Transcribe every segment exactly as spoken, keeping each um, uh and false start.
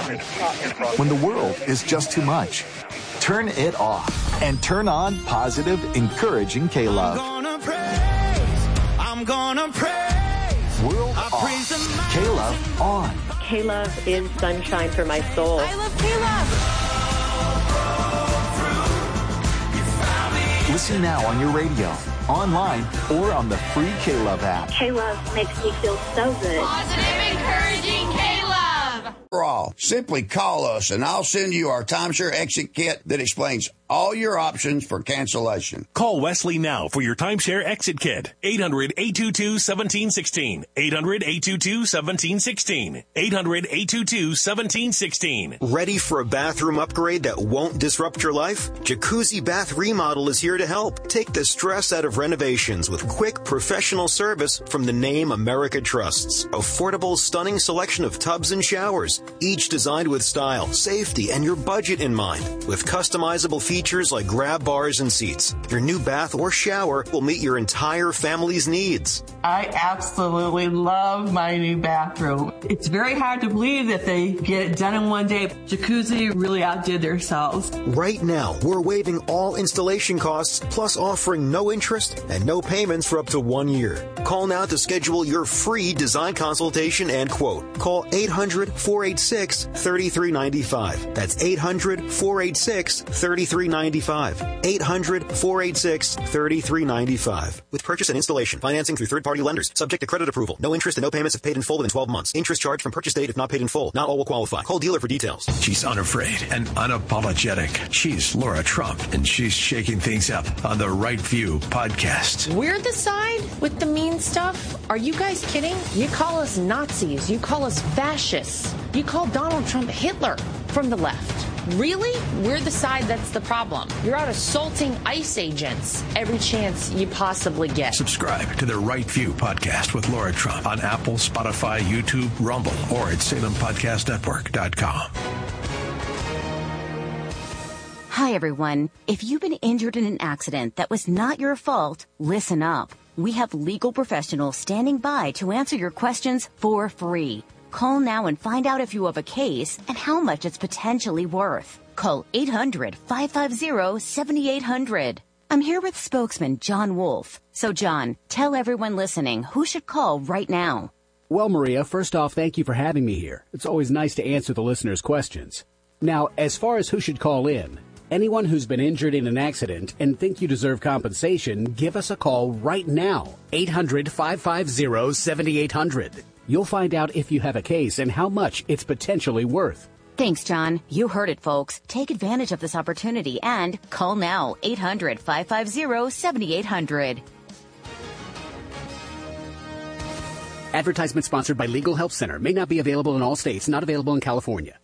When the world is just too much, turn it off and turn on positive, encouraging K-Love. I'm gonna praise, I'm gonna praise. World I off, K-Love on. K-Love is sunshine for my soul. I love K-Love. Listen now on your radio, online, or on the free K-Love app. K-Love makes me feel so good. Positive, encouraging K-Love. For all, simply call us and I'll send you our timeshare exit kit that explains all your options for cancellation. Call Wesley now for your timeshare exit kit. eight hundred, eight two two, one seven one six. eight hundred, eight two two, one seven one six. eight hundred, eight two two, one seven one six. Ready for a bathroom upgrade that won't disrupt your life? Jacuzzi Bath Remodel is here to help. Take the stress out of renovations with quick, professional service from the name America trusts. Affordable, stunning selection of tubs and showers, each designed with style, safety, and your budget in mind. With customizable features Features like grab bars and seats. Your new bath or shower will meet your entire family's needs. I absolutely love my new bathroom. It's very hard to believe that they get it done in one day. Jacuzzi really outdid themselves. Right now, we're waiving all installation costs, plus offering no interest and no payments for up to one year. Call now to schedule your free design consultation and quote. Call eight hundred, four eight six, three three nine five. That's eight hundred, four eight six, three three nine five. eight hundred, four eight six, three three nine five. With purchase and installation, financing through third-party lenders, subject to credit approval. No interest and no payments if paid in full within twelve months. Interest charged from purchase date if not paid in full. Not all will qualify. Call dealer for details. She's unafraid and unapologetic. She's Laura Trump, and she's shaking things up on the Right View podcast. We're the side with the mean stuff? Are you guys kidding? You call us Nazis. You call us fascists. You call Donald Trump Hitler from the left. Really? We're the side that's the problem. You're out assaulting ICE agents every chance you possibly get. Subscribe to the Right View podcast with Laura Trump on Apple, Spotify, YouTube, Rumble, or at Salem Podcast Network dot com. Hi, everyone. If you've been injured in an accident that was not your fault, listen up. We have legal professionals standing by to answer your questions for free. Call now and find out if you have a case and how much it's potentially worth. Call eight hundred, five five zero, seven eight zero zero. I'm here with spokesman John Wolf. So, John, tell everyone listening who should call right now. Well, Maria, first off, thank you for having me here. It's always nice to answer the listeners' questions. Now, as far as who should call in, anyone who's been injured in an accident and think you deserve compensation, give us a call right now. eight hundred, five five zero, seven eight zero zero. You'll find out if you have a case and how much it's potentially worth. Thanks, John. You heard it, folks. Take advantage of this opportunity and call now. eight hundred, five five zero, seven eight zero zero. Advertisement sponsored by Legal Help Center. May not be available in all states. Not available in California.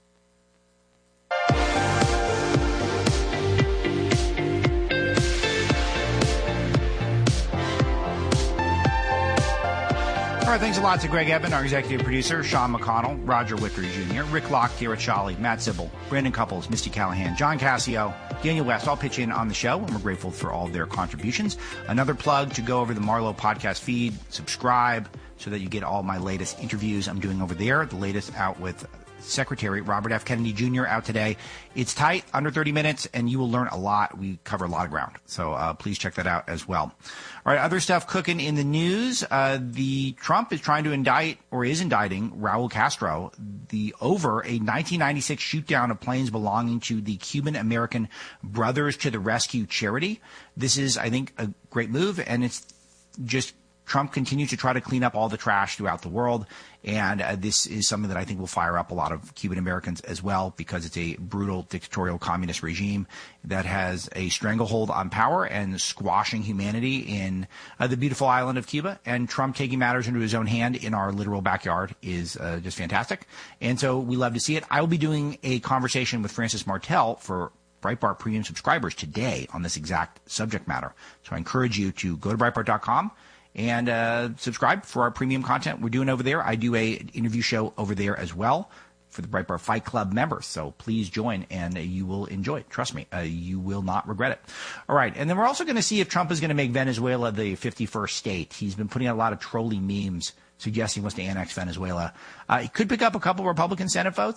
All right, thanks a lot to Greg Eben, our executive producer, Sean McConnell, Roger Whitry Junior, Rick Locke, Kira Chali, Matt Sybil, Brandon Couples, Misty Callahan, John Cassio, Daniel West, all pitch in on the show, and we're grateful for all of their contributions. Another plug to go over the Marlowe podcast feed, subscribe so that you get all my latest interviews I'm doing over there, the latest out with Secretary Robert F. Kennedy Junior out today. It's tight, under thirty minutes, and you will learn a lot. We cover a lot of ground, so uh, please check that out as well. All right, other stuff cooking in the news. Uh, the Trump is trying to indict, or is indicting, Raul Castro the over a nineteen ninety-six shoot-down of planes belonging to the Cuban-American Brothers to the Rescue charity. This is, I think, a great move, and it's just Trump continues to try to clean up all the trash throughout the world, and uh, this is something that I think will fire up a lot of Cuban Americans as well, because it's a brutal dictatorial communist regime that has a stranglehold on power and squashing humanity in uh, the beautiful island of Cuba. And Trump taking matters into his own hand in our literal backyard is uh, just fantastic. And so we love to see it. I will be doing a conversation with Francis Martel for Breitbart Premium subscribers today on this exact subject matter. So I encourage you to go to Breitbart dot com and uh, subscribe for our premium content we're doing over there. I do a interview show over there as well for the Breitbart Fight Club members. So please join, and uh, you will enjoy it. Trust me, uh, you will not regret it. All right, and then we're also going to see if Trump is going to make Venezuela the fifty-first state. He's been putting out a lot of trolling memes suggesting he wants to annex Venezuela. Uh, he could pick up a couple Republican Senate votes.